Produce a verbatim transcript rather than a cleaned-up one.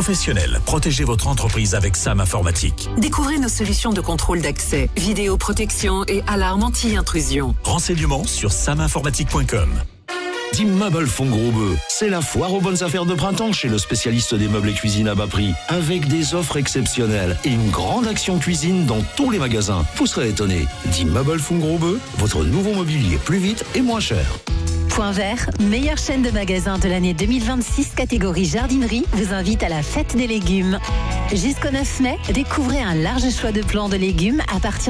professionnels, protégez votre entreprise avec Sam Informatique. Découvrez nos solutions de contrôle d'accès, vidéoprotection et alarme anti-intrusion. Renseignements sur sam informatique point com. D'immeubles font gros bœuf. C'est la foire aux bonnes affaires de printemps chez le spécialiste des meubles et cuisine à bas prix. Avec des offres exceptionnelles et une grande action cuisine dans tous les magasins. Vous serez étonnés. D'immeubles font gros bœuf, votre nouveau mobilier plus vite et moins cher. Point Vert, meilleure chaîne de magasins de l'année deux mille vingt-six, catégorie jardinerie, vous invite à la fête des légumes. Jusqu'au neuf mai, découvrez un large choix de plants de légumes à partir